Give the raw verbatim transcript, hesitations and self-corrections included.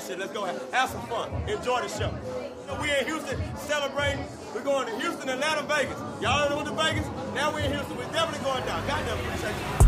shit. Let's go have, have some fun. Enjoy the show. We in Houston celebrating. We're going to Houston, Atlanta, Vegas. Y'all know what the Vegas? Now we're in Houston. We're definitely going down. Goddamn, appreciate you.